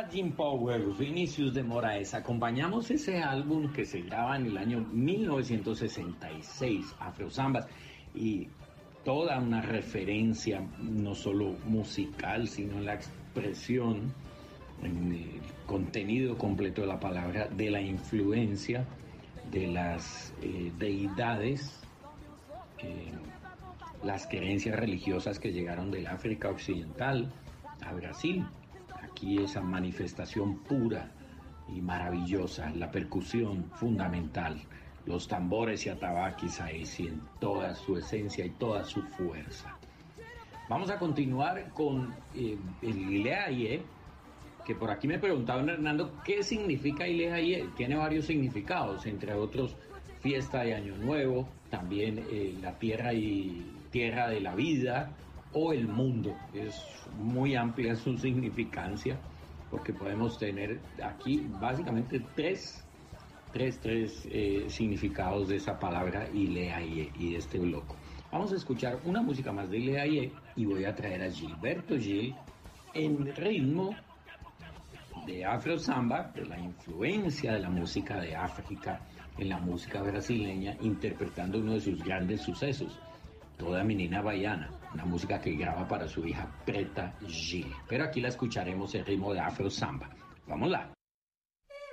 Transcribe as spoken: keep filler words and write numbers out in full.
Margin Power, Vinicius de Moraes. Acompañamos ese álbum que se graba en el año mil novecientos sesenta y seis, Afrosambas, y toda una referencia, no solo musical, sino en la expresión, en el contenido completo de la palabra, de la influencia de las eh, deidades, eh, las creencias religiosas que llegaron del África Occidental a Brasil. Aquí esa manifestación pura y maravillosa, la percusión fundamental, los tambores y atabaquis ahí sí, en toda su esencia y toda su fuerza. Vamos a continuar con eh, el Ileaye, que por aquí me preguntaban, Hernando, ¿qué significa Ileaye? Tiene varios significados, entre otros fiesta de Año Nuevo, también eh, la tierra y tierra de la vida, o el mundo. Es muy amplia su significancia, porque podemos tener aquí básicamente tres, tres, tres eh, significados de esa palabra Ileaye y de este bloque. Vamos a escuchar una música más de Ileaye y voy a traer a Gilberto Gil en ritmo de Afro Samba, de la influencia de la música de África en la música brasileña, interpretando uno de sus grandes sucesos, Toda Menina Baiana, una música que graba para su hija Preta Gil. Pero aquí la escucharemos en ritmo de Afro Samba. Vamos lá.